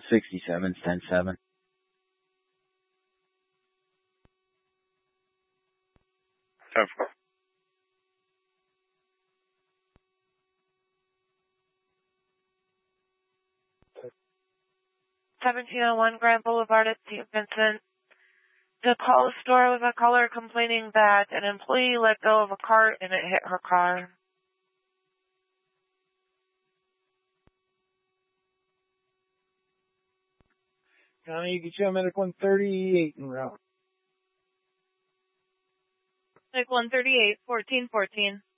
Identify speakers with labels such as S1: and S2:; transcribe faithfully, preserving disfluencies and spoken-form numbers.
S1: sixty-seven, ten seven.
S2: ten four.
S3: seventeen oh one Grand Boulevard at Saint Vincent. The call store with a caller complaining that an employee let go of a cart and it hit her car.
S4: County, you get you a medic one thirty-eight en route.
S3: Medic one thirty-eight, fourteen fourteen.